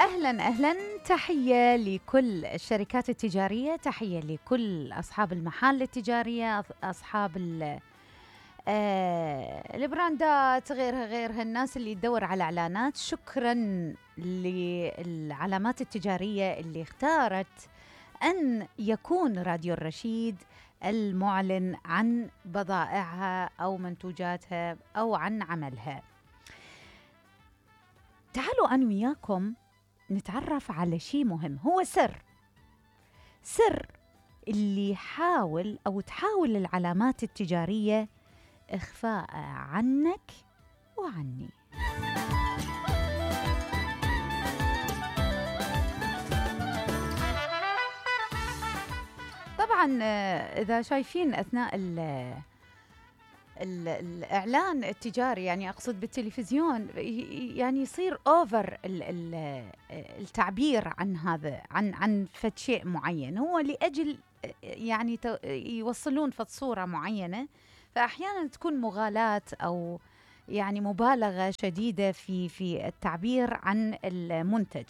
أهلا أهلا، تحية لكل الشركات التجارية، تحية لكل أصحاب المحال التجارية، أصحاب البراندات، غيرها الناس اللي تدور على إعلانات. شكرا للعلامات التجارية اللي اختارت أن يكون راديو الرشيد المعلن عن بضائعها أو منتوجاتها أو عن عملها. تعالوا أنا وياكم نتعرف على شيء مهم، هو سر اللي يحاول أو تحاول العلامات التجارية إخفاء عنك وعني. طبعا إذا شايفين أثناء الإعلان التجاري، يعني أقصد بالتلفزيون، يعني يصير أوفر التعبير عن هذا، عن فد شيء معين، هو لأجل يعني يوصلون فد صورة معينة، فأحيانا تكون مغالاة أو يعني مبالغة شديدة في التعبير عن المنتج.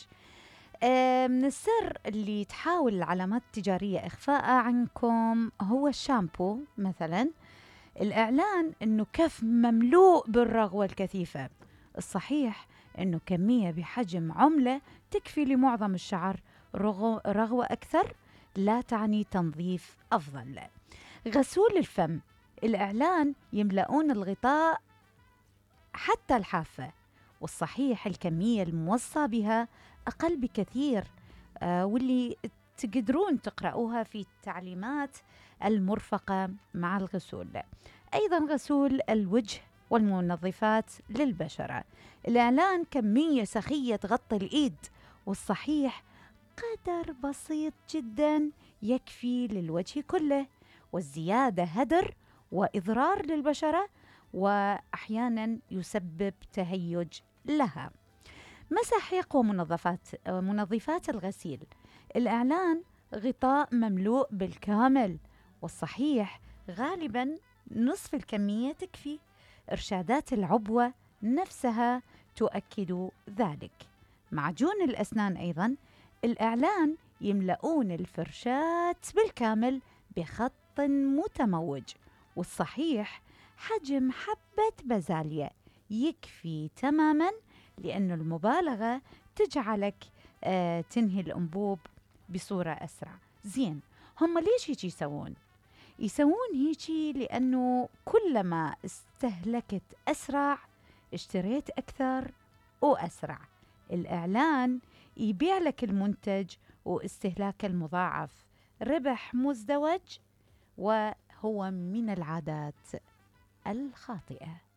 من السر اللي تحاول العلامات التجارية إخفاء عنكم هو الشامبو مثلاً. الإعلان إنه كف مملوء بالرغوة الكثيفة، الصحيح إنه كمية بحجم عملة تكفي لمعظم الشعر. رغوة أكثر لا تعني تنظيف أفضل. غسول الفم، الإعلان يملؤون الغطاء حتى الحافة، والصحيح الكمية الموصى بها أقل بكثير، واللي تقدرون تقرأوها في التعليمات المرفقة مع الغسول. أيضا غسول الوجه والمنظفات للبشرة، الإعلان كمية سخية تغطي الإيد، والصحيح قدر بسيط جدا يكفي للوجه كله، والزيادة هدر وإضرار للبشرة، وأحيانا يسبب تهيج لها. مساحيق ومنظفات الغسيل، الإعلان غطاء مملوء بالكامل، والصحيح غالباً نصف الكمية تكفي. إرشادات العبوة نفسها تؤكد ذلك. معجون الأسنان أيضاً، الإعلان يملؤون الفرشاة بالكامل بخط متموج، والصحيح حجم حبة بازاليا يكفي تماماً، لأن المبالغة تجعلك تنهي الأنبوب بصورة أسرع. زين، هم ليش هيك يسوون هيك؟ لأنه كلما استهلكت أسرع اشتريت أكثر وأسرع. الإعلان يبيع لك المنتج واستهلاك المضاعف، ربح مزدوج، وهو من العادات الخاطئة.